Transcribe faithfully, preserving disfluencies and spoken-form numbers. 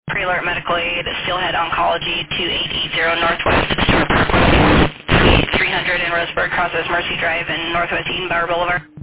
Pre-alert medical aid, Steelhead Oncology, two eight eight zero Northwest Stewart Parkway, three hundred in Roseburg, Crosses Mercy Drive, and Northwest Eden Bower Boulevard.